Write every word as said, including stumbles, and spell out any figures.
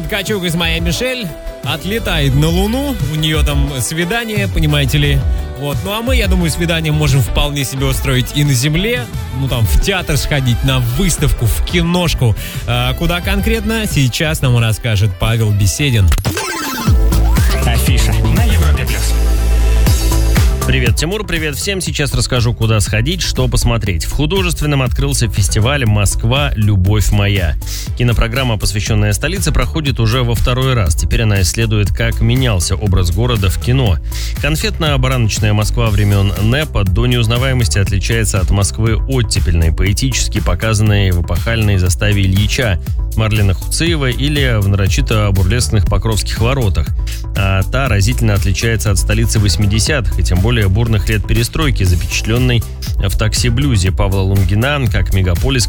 Ткачук из «Моя Мишель» отлетает на Луну. У нее там свидание, понимаете ли. Вот. Ну а мы, я думаю, свидание можем вполне себе устроить и на Земле. Ну там в театр сходить, на выставку, в киношку. А куда конкретно, сейчас нам расскажет Павел Беседин. Афиша на Европе плюс. Привет, Тимур, привет всем. Сейчас расскажу, куда сходить, что посмотреть. В художественном открылся фестиваль «Москва. Любовь моя». Кинопрограмма, посвященная столице, проходит уже во второй раз. Теперь она исследует, как менялся образ города в кино. Конфетно-бараночная Москва времен НЭПа до неузнаваемости отличается от Москвы оттепельной, поэтически показанной в эпохальной заставе Ильича, Марлена Хуциева или в нарочито бурлесных Покровских воротах. А та разительно отличается от столицы восьмидесятых и тем более бурных лет перестройки, запечатленной в «Такси-блюзе» Павла Лунгина, как мегаполис,